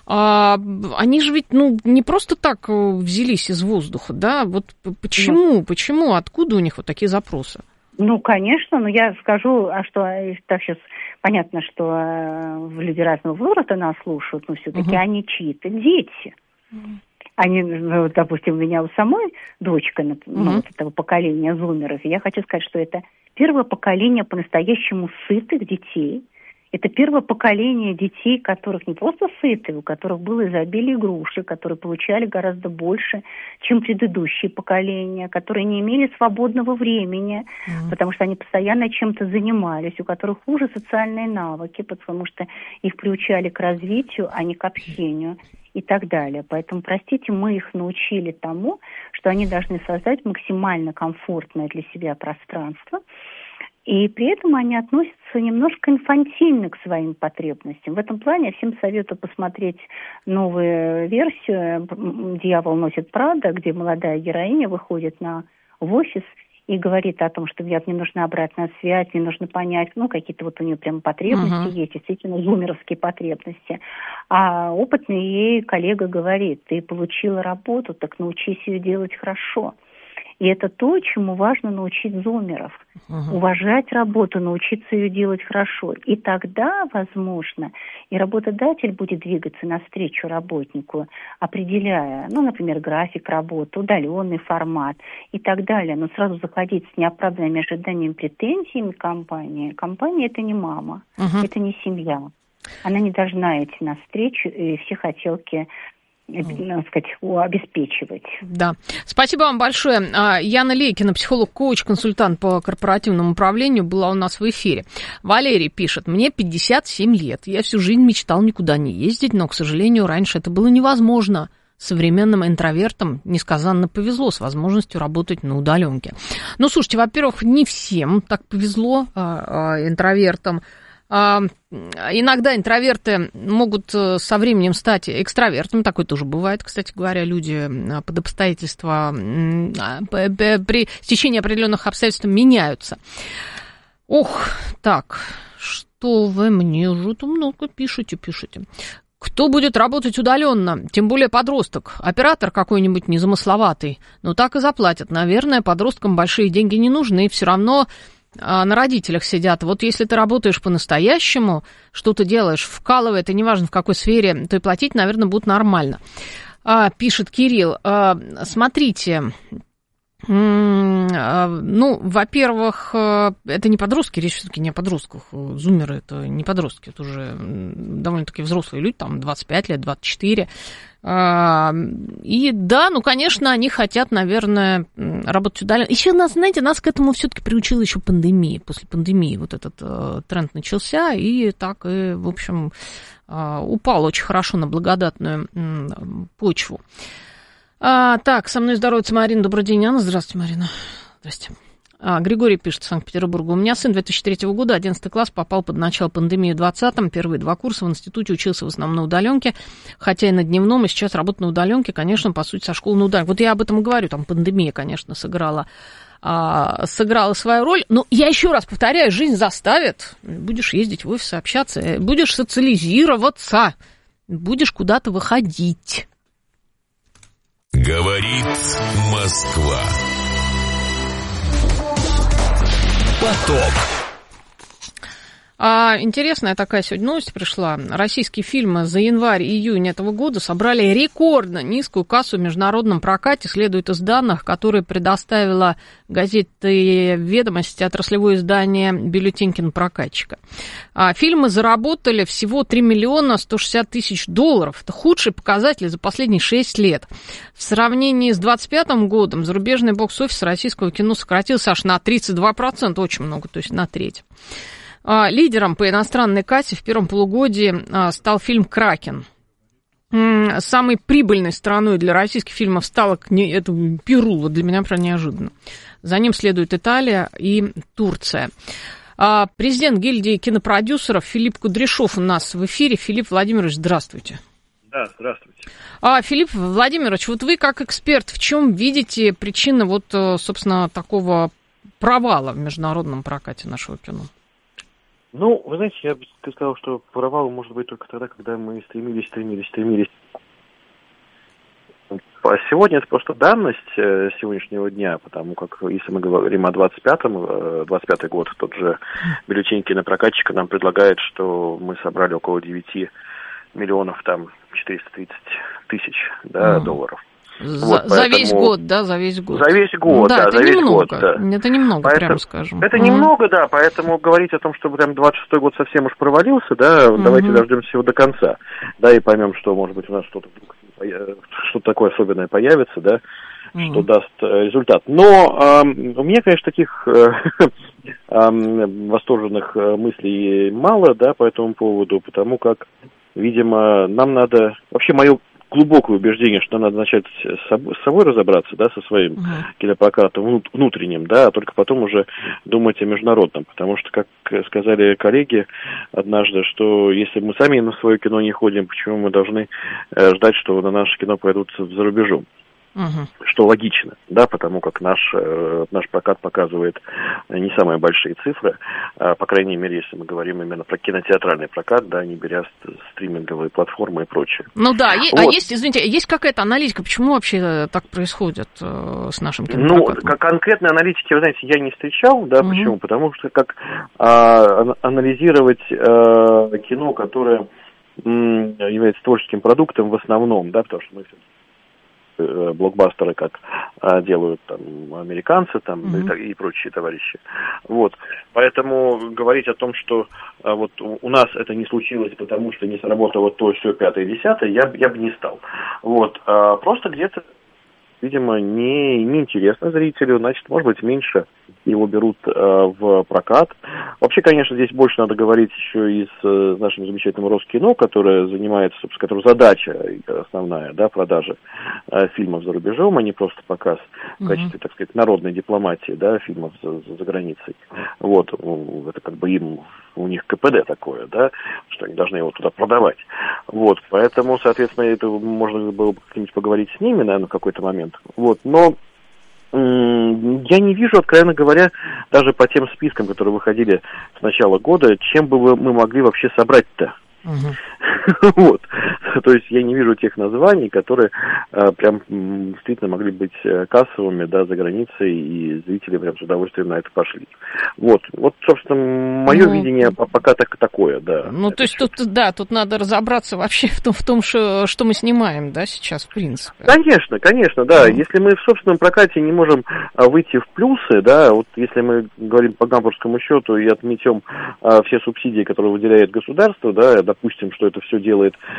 Они же ведь, не просто так взялись из воздуха, да, вот почему, откуда у них вот такие запросы? Ну, конечно, но я скажу, так сейчас понятно, что люди разного возраста нас слушают, но все-таки они чьи-то дети. Они, допустим, у меня у самой дочка, вот этого поколения зумеров, и я хочу сказать, что это первое поколение по-настоящему сытых детей. Это первое поколение детей, которых не просто сытые, у которых было изобилие игрушек, которые получали гораздо больше, чем предыдущие поколения, которые не имели свободного времени, потому что они постоянно чем-то занимались, у которых хуже социальные навыки, потому что их приучали к развитию, а не к общению и так далее. Поэтому, простите, мы их научили тому, что они должны создать максимально комфортное для себя пространство, и при этом они относятся немножко инфантильно к своим потребностям. В этом плане я всем советую посмотреть новую версию «Дьявол носит Прада», где молодая героиня выходит в офис и говорит о том, что мне нужна обратная связь, мне нужно понять, какие-то вот у нее прям потребности есть, действительно зумеровские потребности. А опытный ей коллега говорит: ты получила работу, так научись ее делать хорошо. И это то, чему важно научить зумеров. Уважать работу, научиться ее делать хорошо. И тогда, возможно, и работодатель будет двигаться навстречу работнику, определяя, например, график работы, удаленный формат и так далее. Но сразу заходить с неоправданными ожиданиями, претензиями компании. Компания – это не мама, это не семья. Она не должна идти навстречу и все хотелки обеспечивать. Да. Спасибо вам большое. Яна Лейкина, психолог-коуч, консультант по корпоративному управлению, была у нас в эфире. Валерий пишет: мне 57 лет. Я всю жизнь мечтал никуда не ездить, но, к сожалению, раньше это было невозможно. Современным интровертам несказанно повезло с возможностью работать на удаленке. Слушайте, во-первых, не всем так повезло, интровертам. Иногда интроверты могут со временем стать экстравертами, такое тоже бывает, кстати говоря, люди под обстоятельства, при стечении определенных обстоятельств меняются. Так, что вы мне уже много пишете. Кто будет работать удаленно, тем более подросток, оператор какой-нибудь незамысловатый, так и заплатят. Наверное, подросткам большие деньги не нужны, все равно на родителях сидят. Вот если ты работаешь по-настоящему, что ты делаешь, вкалывая, это неважно в какой сфере, то и платить, наверное, будут нормально. Пишет Кирилл: смотрите, во-первых, это не подростки, речь все-таки не о подростках. Зумеры — это не подростки, это уже довольно-таки взрослые люди, там 25 лет, 24. И да, ну, конечно, они хотят, наверное, работать удаленно. Еще, знаете, нас к этому все-таки приучила еще пандемия. После пандемии вот этот тренд начался, и так, и, в общем, упал очень хорошо на благодатную почву. Так, со мной здоровается Марина. Добрый день, Анна. Здравствуйте, Марина. Здрасте. Григорий пишет в Санкт-Петербурге. У меня сын 2003 года, 11 класс, попал под начало пандемии в 2020-м. Первые 2 курса в институте учился в основном на удаленке, хотя и на дневном, и сейчас работает на удаленке, конечно, по сути, со школы на удаленке. Вот я об этом и говорю, там пандемия, конечно, сыграла свою роль. Но я еще раз повторяю, жизнь заставит. Будешь ездить в офис, общаться, будешь социализироваться, будешь куда-то выходить. Говорит Москва. Поток. Интересная такая сегодня новость пришла. Российские фильмы за январь и июнь этого года собрали рекордно низкую кассу в международном прокате, следует из данных, которые предоставила газета «Ведомости», отраслевое издание «Бюллетень кинопрокатчика». Фильмы заработали всего 3 миллиона 160 тысяч долларов. Это худший показатель за последние 6 лет. В сравнении с 2025 годом зарубежный бокс-офис российского кино сократился аж на 32%, очень много, то есть на треть. Лидером по иностранной кассе в первом полугодии стал фильм «Кракен». Самой прибыльной страной для российских фильмов стала Перу, вот для меня прям неожиданно. За ним следует Италия и Турция. Президент гильдии кинопродюсеров Филипп Кудряшов у нас в эфире. Филипп Владимирович, здравствуйте. Да, здравствуйте. Филипп Владимирович, вот вы как эксперт, в чем видите причины вот, собственно, такого провала в международном прокате нашего кино? Ну, вы знаете, я бы сказал, что провал может быть только тогда, когда мы стремились. А сегодня это просто данность сегодняшнего дня, потому как, если мы говорим о 25-й год, тот же бюллетень кинопрокатчика нам предлагает, что мы собрали около 9 миллионов, там, 430 тысяч долларов. За весь год, да, за весь год. За весь год, да, это за весь немного, год, да. Это немного, прямо скажем. Это немного, да, поэтому говорить о том, что прям 26-й год совсем уж провалился, да, давайте дождемся его до конца, да, и поймем, что, может быть, у нас что-то такое особенное появится, да, что даст результат. Но у меня, конечно, таких восторженных мыслей мало, да, по этому поводу, потому как, видимо, нам надо, вообще мое глубокое убеждение, что надо начать с собой разобраться, да, со своим кинопрокатом внутренним, да, а только потом уже думать о международном, потому что, как сказали коллеги однажды, что если мы сами на свое кино не ходим, почему мы должны ждать, что на наше кино пойдут за рубежом? Что логично, да, потому как наш прокат показывает не самые большие цифры, по крайней мере, если мы говорим именно про кинотеатральный прокат, да, не беря стриминговые платформы и прочее. Ну да, вот. Есть какая-то аналитика, почему вообще так происходит с нашим кинопрокатом? Ну, конкретной аналитики, вы знаете, я не встречал, да, почему? Потому что как анализировать кино, которое является творческим продуктом в основном, да, потому что мы блокбастеры, как делают там американцы там, и прочие товарищи. Вот. Поэтому говорить о том, что вот у нас это не случилось, потому что не сработало то, все, 5-е, 10-е, я бы не стал. Вот. Просто где-то, видимо, не интересно зрителю, значит, может быть, меньше его берут в прокат. Вообще, конечно, здесь больше надо говорить еще и с нашим замечательным Роскино, которое занимается, собственно, которая задача основная, да, продажи фильмов за рубежом, а не просто показ в качестве, так сказать, народной дипломатии, да, фильмов за границей. Вот, это как бы у них КПД такое, да, что они должны его туда продавать. Вот, поэтому, соответственно, это можно было бы как-нибудь поговорить с ними, наверное, в какой-то момент. Вот, но я не вижу, откровенно говоря, даже по тем спискам, которые выходили с начала года, чем бы мы могли вообще собрать-то. Вот. То есть я не вижу тех названий, которые прям действительно могли быть кассовыми, да, за границей, и зрители прям с удовольствием на это пошли. Вот, собственно, мое видение пока такое, да. Ну, то есть тут надо разобраться вообще в том, что мы снимаем, да, сейчас, в принципе. Конечно, да. Если мы в собственном прокате не можем выйти в плюсы, да, вот если мы говорим по гамбургскому счету и отметем все субсидии, которые выделяет государство, да, допустим, что это все делает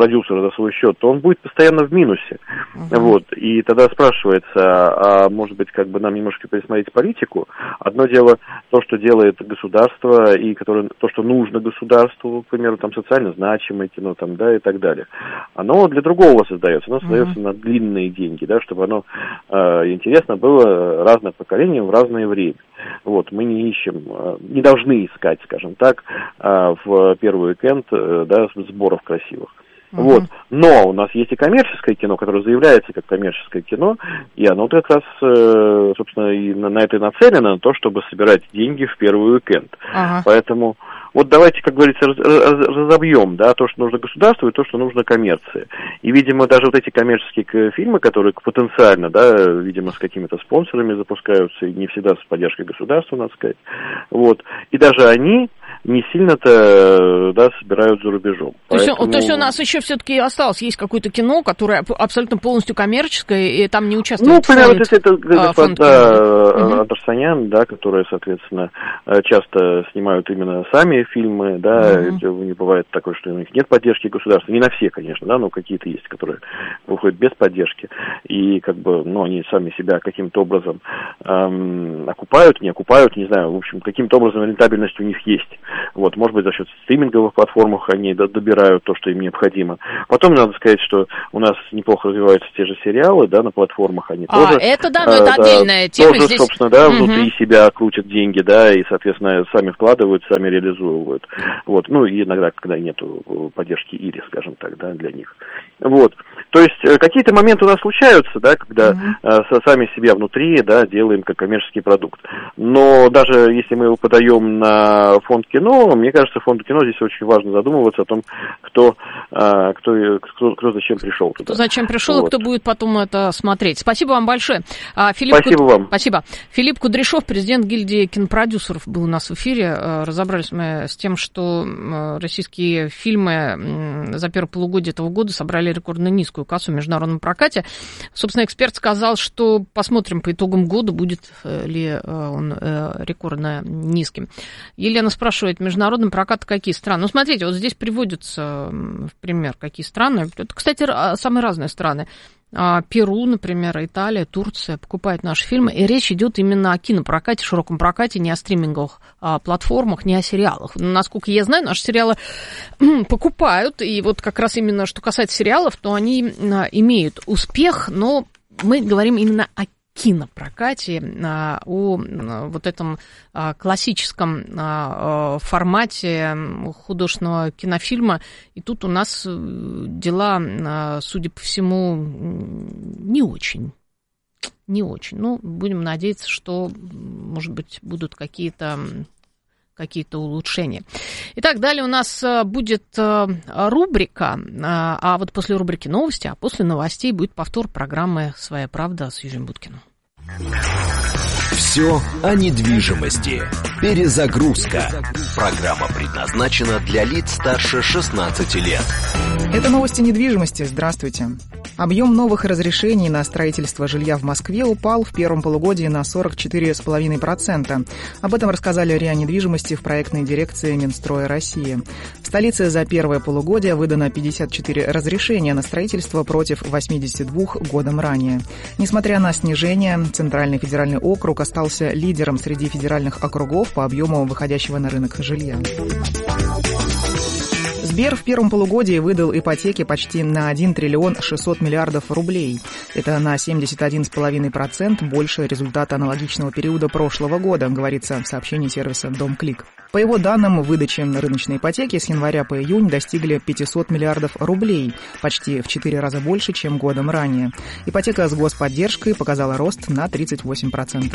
продюсера за свой счет, то он будет постоянно в минусе. Вот. И тогда спрашивается, а может быть, как бы нам немножко пересмотреть политику? Одно дело то, что делает государство, и то, что нужно государству, к примеру, там социально значимое кино, там, да, и так далее. Оно для другого создается. Оно создается на длинные деньги, да, чтобы оно интересно было разным поколениям в разное время. Вот. Мы не ищем, не должны искать, скажем так, в первый уикенд, да, сборов красивых. Вот. Но у нас есть и коммерческое кино, которое заявляется как коммерческое кино, и оно как раз, собственно, и на это и нацелено, на то, чтобы собирать деньги в первый уикенд. Поэтому вот давайте, как говорится, разобьем, да, то, что нужно государству, и то, что нужно коммерции. И, видимо, даже вот эти коммерческие фильмы, которые потенциально, да, видимо, с какими-то спонсорами запускаются, и не всегда с поддержкой государства, надо сказать, вот, и даже они не сильно-то, да, собирают за рубежом. То есть у нас еще все-таки осталось, есть какое-то кино, которое абсолютно полностью коммерческое, и там не участвует фонд. Ну, например, вот это Андерсонян, да, которые, соответственно, часто снимают именно сами фильмы, да, не бывает такое, что у них нет поддержки государства, не на все, конечно, да, но какие-то есть, которые выходят без поддержки, и как бы, ну, они сами себя каким-то образом окупают, не окупают, не знаю, в общем, каким-то образом рентабельность у них есть. Вот, может быть, за счет стриминговых платформ они добирают то, что им необходимо. Потом надо сказать, что у нас неплохо развиваются те же сериалы, да, на платформах, они тоже... Это, да, но это отдельная тема тоже, здесь. Собственно, да, внутри себя крутят деньги, да, и, соответственно, сами вкладывают, сами реализуют. Вот, ну, и иногда, когда нету поддержки или, скажем так, да, для них. Вот. То есть какие-то моменты у нас случаются, да, когда сами себя внутри, да, делаем как коммерческий продукт. Но даже если мы его подаем на фонд кино, мне кажется, фонду кино здесь очень важно задумываться о том, кто зачем пришел туда. Кто зачем пришел, вот. И кто будет потом это смотреть. Спасибо вам большое. Спасибо вам. Спасибо. Филипп Кудряшов, президент гильдии кинопродюсеров, был у нас в эфире. Разобрались мы с тем, что российские фильмы за первое полугодие этого года собрали рекордно низкую кассу в международном прокате. Собственно, эксперт сказал, что посмотрим по итогам года, будет ли он рекордно низким. Елена спрашивает, международный прокат какие страны? Ну, смотрите, вот здесь приводятся в пример, какие страны. Это, кстати, самые разные страны. Перу, например, Италия, Турция покупают наши фильмы. И речь идет именно о кинопрокате, широком прокате, не о стриминговых платформах, не о сериалах. Насколько я знаю, наши сериалы покупают. И вот как раз именно, что касается сериалов, то они имеют успех, но мы говорим именно о кинопрокате, о вот этом классическом формате художественного кинофильма. И тут у нас дела, судя по всему, не очень. Ну, будем надеяться, что, может быть, будут какие-то улучшения. Итак, далее у нас будет рубрика, а вот после рубрики новости, а после новостей будет повтор программы «Своя правда» с Юрием Буткиным. Все о недвижимости. Перезагрузка. Программа предназначена для лиц старше 16 лет. Это новости недвижимости. Здравствуйте. Объем новых разрешений на строительство жилья в Москве упал в первом полугодии на 44,5%. Об этом рассказали РИА недвижимости в проектной дирекции Минстроя России. В столице за первое полугодие выдано 54 разрешения на строительство против 82 годом ранее. Несмотря на снижение, Центральный федеральный округ остался лидером среди федеральных округов по объему выходящего на рынок жилья. Сбер в первом полугодии выдал ипотеки почти на 1 триллион 600 миллиардов рублей. Это на 71,5% больше результата аналогичного периода прошлого года, говорится в сообщении сервиса «Домклик». По его данным, выдачи рыночной ипотеки с января по июнь достигли 500 миллиардов рублей, почти в 4 раза больше, чем годом ранее. Ипотека с господдержкой показала рост на 38%.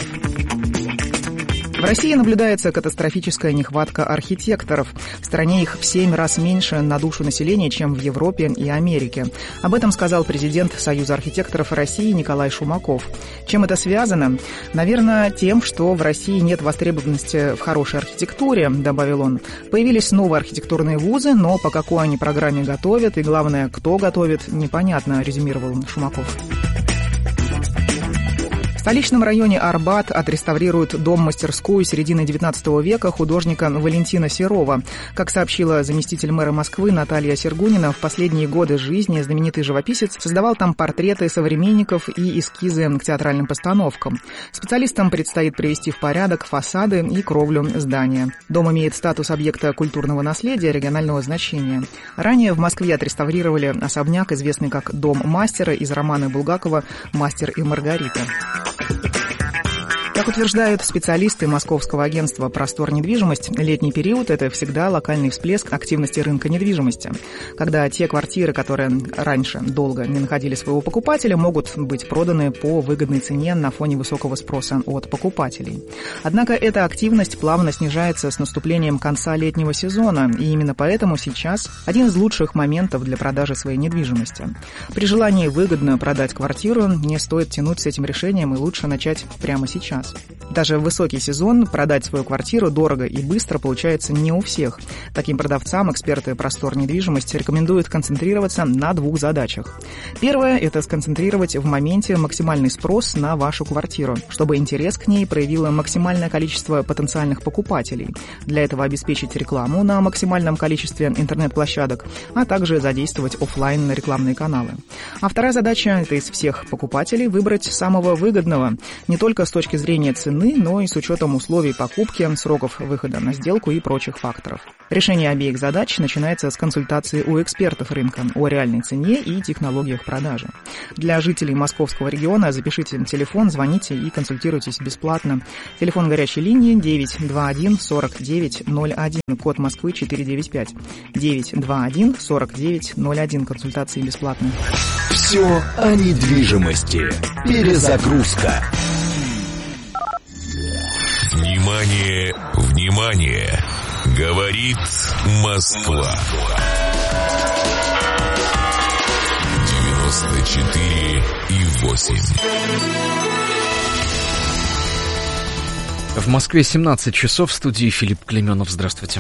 В России наблюдается катастрофическая нехватка архитекторов. В стране их в 7 раз меньше на душу населения, чем в Европе и Америке. Об этом сказал президент Союза архитекторов России Николай Шумаков. Чем это связано? Наверное, тем, что в России нет востребованности в хорошей архитектуре, добавил он. Появились новые архитектурные вузы, но по какой они программе готовят и, главное, кто готовит, непонятно, резюмировал Шумаков. столичном районе Арбат отреставрируют дом-мастерскую середины XIX века художника Валентина Серова. Как сообщила заместитель мэра Москвы Наталья Сергунина, в последние годы жизни знаменитый живописец создавал там портреты современников и эскизы к театральным постановкам. Специалистам предстоит привести в порядок фасады и кровлю здания. Дом имеет статус объекта культурного наследия регионального значения. Ранее в Москве отреставрировали особняк, известный как «Дом мастера» из романа Булгакова «Мастер и Маргарита». Как утверждают специалисты московского агентства «Простор недвижимость», летний период – это всегда локальный всплеск активности рынка недвижимости, когда те квартиры, которые раньше долго не находили своего покупателя, могут быть проданы по выгодной цене на фоне высокого спроса от покупателей. Однако эта активность плавно снижается с наступлением конца летнего сезона, и именно поэтому сейчас один из лучших моментов для продажи своей недвижимости. При желании выгодно продать квартиру не стоит тянуть с этим решением, и лучше начать прямо сейчас. Даже в высокий сезон продать свою квартиру дорого и быстро получается не у всех. Таким продавцам эксперты «Простор недвижимости» рекомендуют концентрироваться на двух задачах. Первое – это сконцентрировать в моменте максимальный спрос на вашу квартиру, чтобы интерес к ней проявило максимальное количество потенциальных покупателей. Для этого обеспечить рекламу на максимальном количестве интернет-площадок, а также задействовать офлайн рекламные каналы. А вторая задача – это из всех покупателей выбрать самого выгодного, не только с точки зрения цены, но и с учетом условий покупки, сроков выхода на сделку и прочих факторов. Решение обеих задач начинается с консультации у экспертов рынка о реальной цене и технологиях продажи. Для жителей московского региона запишите телефон, звоните и консультируйтесь бесплатно. Телефон горячей линии 921 49 01, код Москвы 495. 921 49 01, консультации бесплатные. Все о недвижимости. Перезагрузка. Внимание, внимание! Говорит Москва. 94,8. В Москве 17 часов, в студии Филипп Клеменов. Здравствуйте.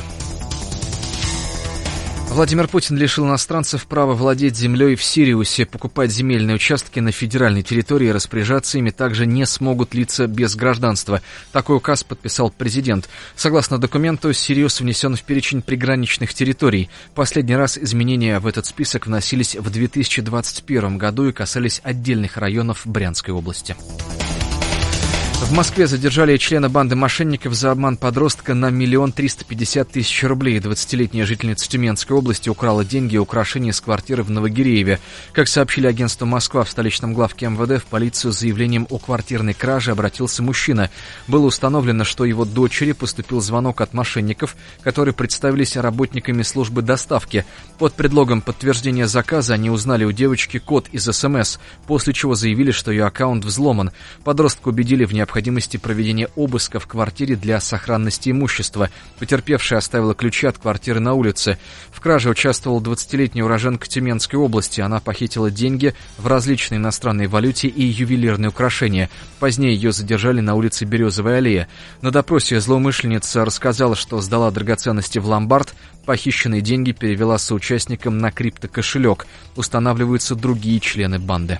Владимир Путин лишил иностранцев права владеть землей в Сириусе. Покупать земельные участки на федеральной территории и распоряжаться ими также не смогут лица без гражданства. Такой указ подписал президент. Согласно документу, Сириус внесен в перечень приграничных территорий. Последний раз изменения в этот список вносились в 2021 году и касались отдельных районов Брянской области. В Москве задержали члена банды мошенников за обман подростка на 1 350 000 рублей. 20-летняя жительница Тюменской области украла деньги и украшения с квартиры в Новогирееве. Как сообщили агентству «Москва», в столичном главке МВД в полицию с заявлением о квартирной краже обратился мужчина. Было установлено, что его дочери поступил звонок от мошенников, которые представились работниками службы доставки. Под предлогом подтверждения заказа они узнали у девочки код из СМС, после чего заявили, что ее аккаунт взломан. Подростка убедили в необходимости проведения обыска в квартире для сохранности имущества. Потерпевшая оставила ключи от квартиры на улице. В краже участвовала 20-летняя уроженка Тюменской области. Она похитила деньги в различной иностранной валюте и ювелирные украшения. Позднее ее задержали на улице Березовая аллея. На допросе злоумышленница рассказала, что сдала драгоценности в ломбард, похищенные деньги перевела соучастникам на криптокошелек. Устанавливаются другие члены банды.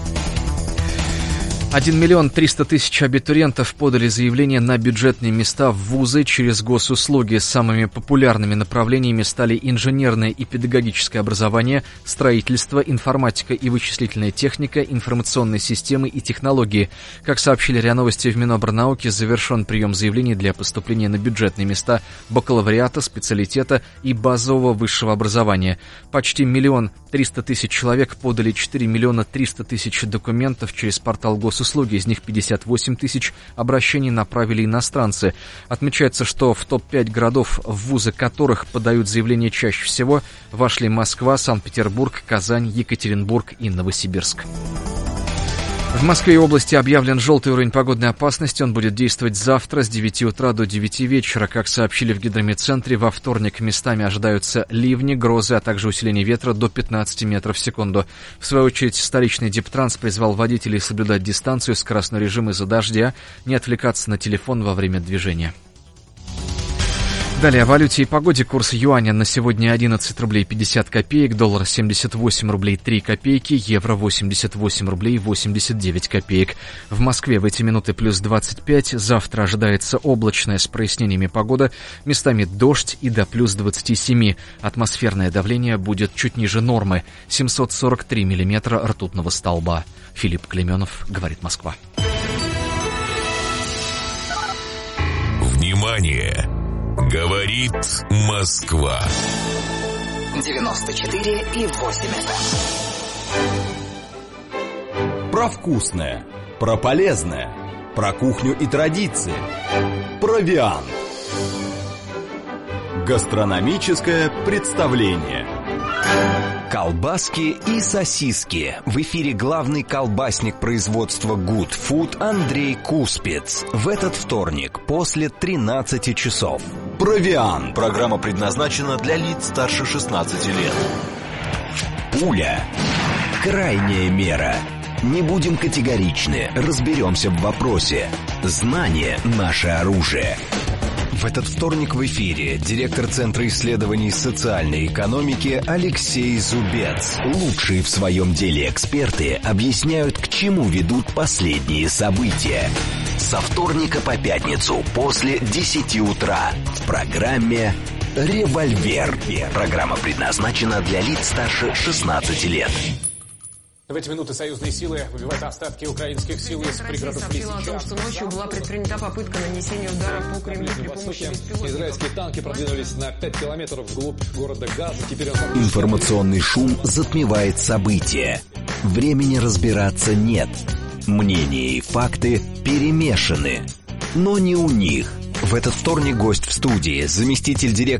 1 300 000 абитуриентов подали заявление на бюджетные места в вузы через госуслуги. Самыми популярными направлениями стали инженерное и педагогическое образование, строительство, информатика и вычислительная техника, информационные системы и технологии. Как сообщили РИА Новости в Минобрнауке, завершен прием заявлений для поступления на бюджетные места бакалавриата, специалитета и базового высшего образования. Почти 1 300 000 человек подали 4 300 000 документов через портал госуслуги. Из них 58 000 обращений направили иностранцы. Отмечается, что в топ-5 городов, в вузы которых подают заявления чаще всего, вошли Москва, Санкт-Петербург, Казань, Екатеринбург и Новосибирск. В Москве и области объявлен желтый уровень погодной опасности. Он будет действовать завтра с 9 утра до 9 вечера. Как сообщили в гидрометцентре, во вторник местами ожидаются ливни, грозы, а также усиление ветра до 15 метров в секунду. В свою очередь, столичный Дептранс призвал водителей соблюдать дистанцию, скоростной режим из-за дождя, не отвлекаться на телефон во время движения. Далее о валюте и погоде. Курс юаня на сегодня 11 рублей 50 копеек, доллар 78 рублей 3 копейки, евро 88 рублей 89 копеек. В Москве в эти минуты плюс 25. Завтра ожидается облачная с прояснениями погода, местами дождь и до плюс 27. Атмосферное давление будет чуть ниже нормы, 743 миллиметра ртутного столба. Филипп Клеменов, говорит Москва. Внимание! Говорит Москва. 94,8 FM. Про вкусное, про полезное, про кухню и традиции. Провиант. Гастрономическое представление. Колбаски и сосиски. В эфире главный колбасник производства Good Food Андрей Куспец. В этот вторник после 13 часов. Провиант. Программа предназначена для лиц старше 16 лет. Пуля. Крайняя мера. Не будем категоричны, разберемся в вопросе. Знание – наше оружие. В этот вторник в эфире директор Центра исследований социальной экономики Алексей Зубец. Лучшие в своем деле эксперты объясняют, к чему ведут последние события. Со вторника по пятницу после 10 утра в программе «Револьвер». Программа предназначена для лиц старше 16 лет. В эти минуты союзные силы выбивают остатки украинских сил из пригородов Лисичанска. Сообщила о том, что ночью была предпринята попытка нанесения удара по Кремлю при помощи беспилотников. Израильские танки продвинулись на 5 километров вглубь города Газа. Теперь Информационный шум затмевает события. Времени разбираться нет. Мнения и факты перемешаны. Но не у них. В этот вторник гость в студии, заместитель директора